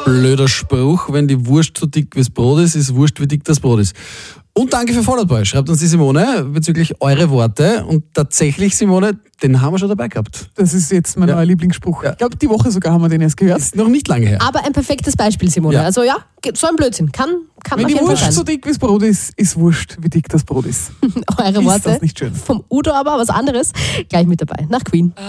blöder Spruch, wenn die Wurst so dick wie das Brot ist Wurst wie dick das Brot ist. Und danke für Fall Out Boy, schreibt uns die Simone bezüglich eure Worte. Und tatsächlich, Simone, den haben wir schon dabei gehabt. Das ist jetzt mein neuer Lieblingsspruch. Ja. Ich glaube, die Woche sogar haben wir den erst gehört. Ist noch nicht lange her. Aber ein perfektes Beispiel, Simone. Ja. Also ja, so ein Blödsinn. Kann Wenn auf die jeden Fall Wurst sein. so dick wie das Brot ist Wurst, wie dick das Brot ist. Eure Ist Worte das nicht schön? vom Udo, aber was anderes. Gleich mit dabei. Nach Queen.